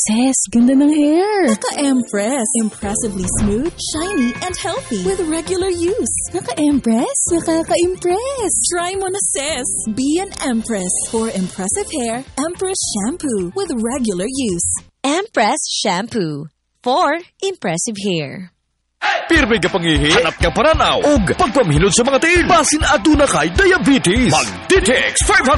Sis, ganda ng hair. Naka-Empress. Impressively smooth, shiny, and healthy with regular use. Naka-Empress? Nakaka-impress. Try mo na, sis. Be an Empress. For impressive hair, Empress Shampoo with regular use. Empress Shampoo. For impressive hair. Pirmi ka pangihi, hanap ka paranaw, og pagpamhilot sa mga tiil. Basin aduna kay diabetes. Mag-Ditix 500